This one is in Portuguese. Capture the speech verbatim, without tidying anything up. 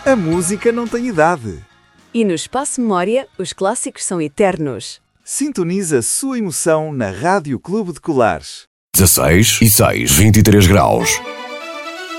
A música não tem idade. E no Espaço Memória, os clássicos são eternos. Sintoniza a sua emoção na Rádio Clube de Colares. dezasseis e seis, vinte e três graus.